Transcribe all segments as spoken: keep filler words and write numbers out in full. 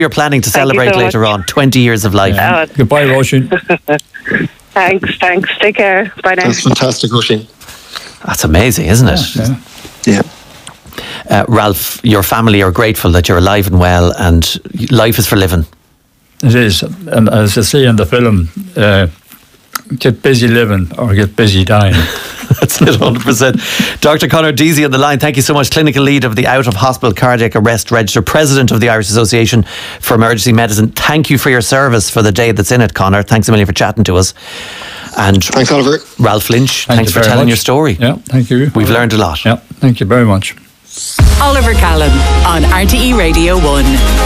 you're planning to Thank celebrate so later on. twenty years of life. Yeah. Uh, Goodbye, Roisin. Thanks, thanks. Take care. Bye now. That's fantastic, Roisin. That's amazing, isn't it? Yeah. Yeah. Uh, Ralph, your family are grateful that you're alive and well, and life is for living. It is. And as I say in the film, uh, get busy living or get busy dying. That's it, one hundred percent. Doctor Conor Deasy on the line. Thank you so much. Clinical lead of the Out of Hospital Cardiac Arrest Register, president of the Irish Association for Emergency Medicine. Thank you for your service for the day that's in it, Conor. Thanks a million for chatting to us. And thanks, Oliver. Ralph Lynch, Thank thanks you for very telling much. your story. Yeah, thank you. We've learned a lot. Yeah, thank you very much. Oliver Callan on R T E Radio one.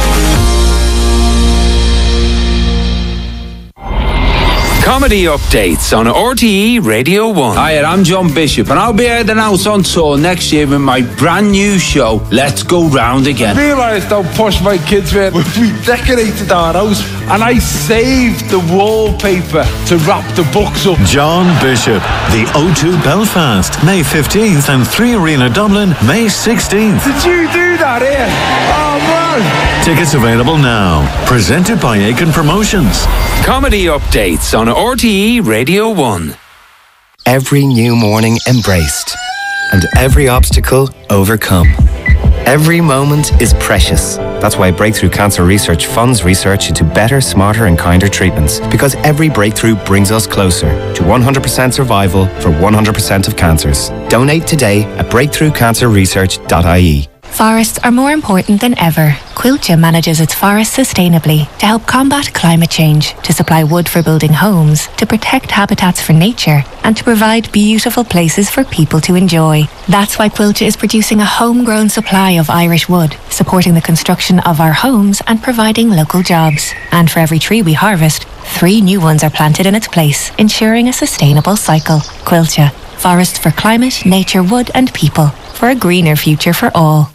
Comedy updates on R T E Radio one. Hi, I'm John Bishop, and I'll be heading out on tour next year with my brand new show, Let's Go Round Again. I realised how posh my kids were. We decorated our house, and I saved the wallpaper to wrap the books up. John Bishop, the O two Belfast, May fifteenth, and three Arena Dublin, May sixteenth. Did you do that here? Oh, man. Tickets available now. Presented by Aiken Promotions. Comedy updates on R T E Radio one. Every new morning embraced, and every obstacle overcome. Every moment is precious. That's why Breakthrough Cancer Research funds research into better, smarter and kinder treatments. Because every breakthrough brings us closer to one hundred percent survival for one hundred percent of cancers. Donate today at breakthrough cancer research dot I E. Forests are more important than ever. Quilcha manages its forests sustainably to help combat climate change, to supply wood for building homes, to protect habitats for nature, and to provide beautiful places for people to enjoy. That's why Quilcha is producing a homegrown supply of Irish wood, supporting the construction of our homes and providing local jobs. And for every tree we harvest, three new ones are planted in its place, ensuring a sustainable cycle. Quilcha. Forests for climate, nature, wood and people. For a greener future for all.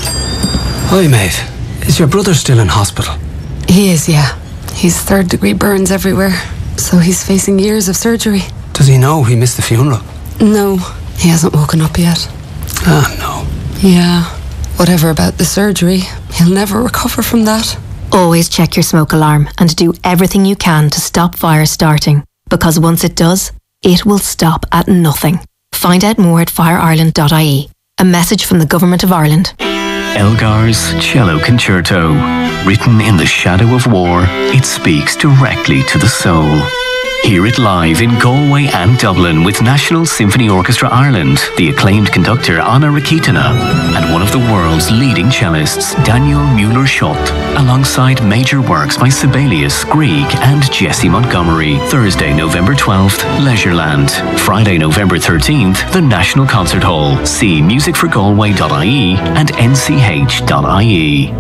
Hi, mate. Is your brother still in hospital? He is, yeah. He's third degree burns everywhere, so he's facing years of surgery. Does he know he missed the funeral? No, he hasn't woken up yet. Ah, no. Yeah. Whatever about the surgery, he'll never recover from that. Always check your smoke alarm and do everything you can to stop fire starting. Because once it does, it will stop at nothing. Find out more at fire ireland dot I E. A message from the Government of Ireland. Elgar's Cello Concerto. Written in the shadow of war, it speaks directly to the soul. Hear it live in Galway and Dublin with National Symphony Orchestra Ireland, the acclaimed conductor Anna Rakitina, and one of the world's leading cellists, Daniel Mueller-Schott, alongside major works by Sibelius, Grieg and Jesse Montgomery. Thursday, November twelfth, Leisureland. Friday, November thirteenth, the National Concert Hall. See music for galway dot I E and N C H dot I E.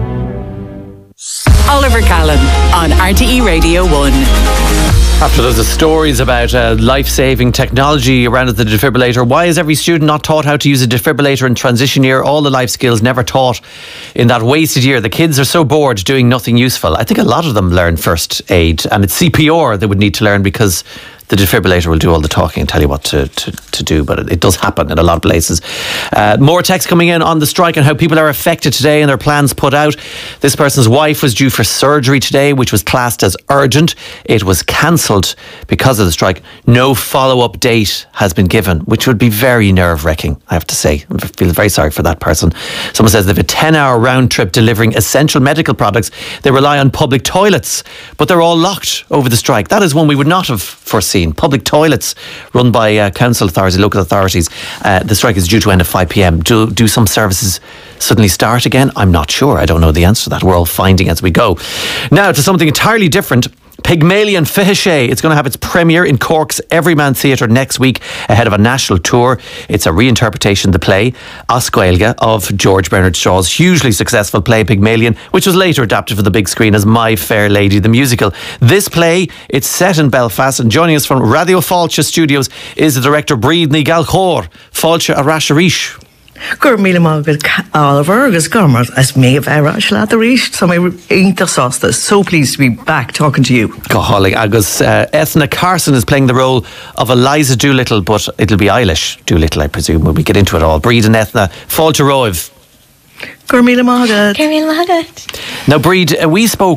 Oliver Callan on R T E Radio one. After those stories about uh, life-saving technology around the defibrillator, why is every student not taught how to use a defibrillator in transition year? All the life skills never taught in that wasted year. The kids are so bored doing nothing useful. I think a lot of them learn first aid, and it's C P R they would need to learn, because the defibrillator will do all the talking and tell you what to, to, to do, but it, it does happen in a lot of places. Uh, more texts coming in on the strike and how people are affected today and their plans put out. This person's wife was due for surgery today, which was classed as urgent. It was cancelled because of the strike. No follow-up date has been given, which would be very nerve-wracking, I have to say. I feel very sorry for that person. Someone says they have a ten-hour round trip delivering essential medical products. They rely on public toilets, but they're all locked over the strike. That is one we would not have foreseen. Public toilets run by uh, council authorities, local authorities. Uh, the strike is due to end at five p.m. Do, do some services suddenly start again? I'm not sure. I don't know the answer to that. We're all finding as we go. Now to something entirely different. Pygmalion Fiche. It's going to have its premiere in Cork's Everyman Theatre next week ahead of a national tour. It's a reinterpretation of the play As Gaeilge of George Bernard Shaw's hugely successful play Pygmalion, which was later adapted for the big screen as My Fair Lady the musical. This play, it's set in Belfast, and joining us from Radio Fáilte Studios is the director Bríd ní Ghalchóir. Fáilte a Rasharísh. Gur míle mágad Oliver agus Gormart as me of Arash la the Rish, so my interested. So pleased to be back talking to you. Goholly agus uh, Ethna Carson is playing the role of Eliza Doolittle, but it'll be Eilish Doolittle, I presume, when we get into it all. Bríd and Ethna, Fáilte Roimh. Gurmila Mahagat. Gurmila Mahagat. Now, Breed, uh, we spoke